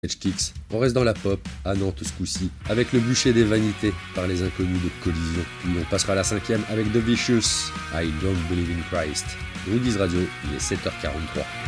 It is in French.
Edge Kicks. On reste dans la pop, à Nantes ce coup-ci, avec le bûcher des vanités par les inconnus de Collision. Puis on passera à la 5e avec The Vicious, I Don't Believe in Christ. Rudy's Radio, il est 7h43.